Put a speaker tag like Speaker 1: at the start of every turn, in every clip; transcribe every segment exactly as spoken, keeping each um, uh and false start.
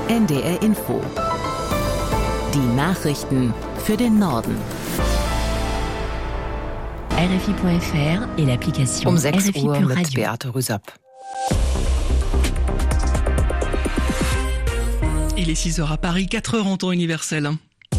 Speaker 1: N D R Info. Die Nachrichten für den Norden.
Speaker 2: R F I Point F R et l'application
Speaker 1: Um sechs
Speaker 2: R F I
Speaker 1: Uhr
Speaker 2: Pure
Speaker 1: mit
Speaker 2: Radio.
Speaker 1: Beate Rüsapp.
Speaker 3: Il est six heures à Paris, quatre heures en temps universel.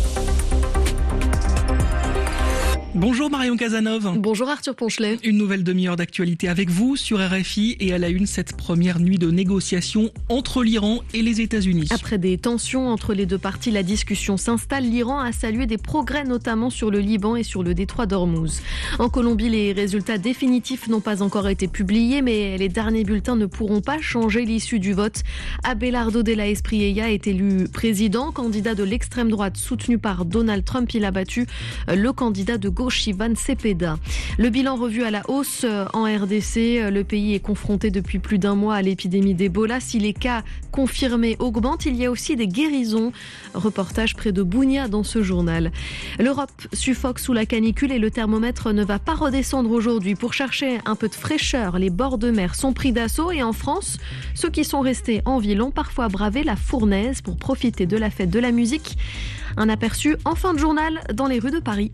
Speaker 3: Bonjour Marion Casanov.
Speaker 4: Bonjour Arthur Ponchelet.
Speaker 3: Une nouvelle demi-heure d'actualité avec vous sur R F I et à la une cette première nuit de négociations entre l'Iran et les États-Unis.
Speaker 4: Après des tensions entre les deux parties, la discussion s'installe. L'Iran a salué des progrès notamment sur le Liban et sur le détroit d'Ormuz. En Colombie, les résultats définitifs n'ont pas encore été publiés, mais les derniers bulletins ne pourront pas changer l'issue du vote. Abelardo de la Espriella est élu président, candidat de l'extrême droite soutenu par Donald Trump. Il a battu le candidat de gauche Ivan Cepeda. Le bilan revu à la hausse en R D C. Le pays est confronté depuis plus d'un mois à l'épidémie d'Ebola. Si les cas confirmés augmentent, il y a aussi des guérisons. Reportage près de Bounia dans ce journal. L'Europe suffoque sous la canicule et le thermomètre ne va pas redescendre aujourd'hui. Pour chercher un peu de fraîcheur, les bords de mer sont pris d'assaut et en France, ceux qui sont restés en ville ont parfois bravé la fournaise pour profiter de la fête de la musique. Un aperçu en fin de journal dans les rues de Paris.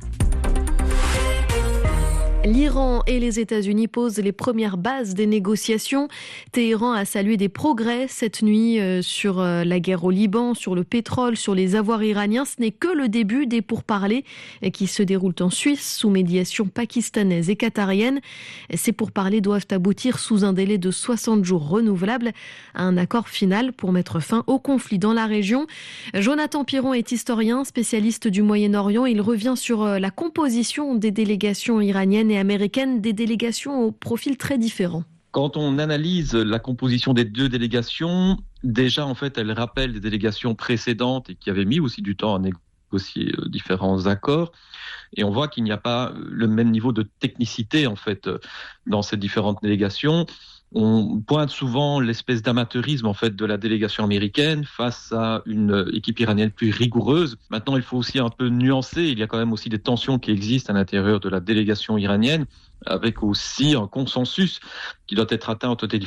Speaker 4: L'Iran et les États-Unis posent les premières bases des négociations. Téhéran a salué des progrès cette nuit sur la guerre au Liban, sur le pétrole, sur les avoirs iraniens. Ce n'est que le début des pourparlers qui se déroulent en Suisse sous médiation pakistanaise et qatarienne. Ces pourparlers doivent aboutir sous un délai de soixante jours renouvelable à un accord final pour mettre fin au conflit dans la région. Jonathan Piron est historien, spécialiste du Moyen-Orient. Il revient sur la composition des délégations iraniennes et américaines, des délégations au profil très différent.
Speaker 5: Quand on analyse la composition des deux délégations, déjà en fait elles rappellent des délégations précédentes et qui avaient mis aussi du temps à négocier différents accords. Et on voit qu'il n'y a pas le même niveau de technicité en fait dans ces différentes délégations. On pointe souvent l'espèce d'amateurisme en fait de la délégation américaine face à une équipe iranienne plus rigoureuse. Maintenant, il faut aussi un peu nuancer. Il y a quand même aussi des tensions qui existent à l'intérieur de la délégation iranienne, avec aussi un consensus qui doit être atteint entre des